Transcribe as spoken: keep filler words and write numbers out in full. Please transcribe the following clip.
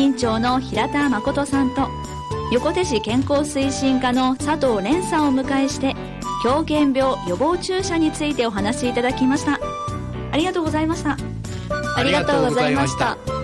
院長の平田誠さんと横手市健康推進課の佐藤蓮さんをお迎えして狂犬病予防注射についてお話しいただきました。ありがとうございました。 ありがとうございました。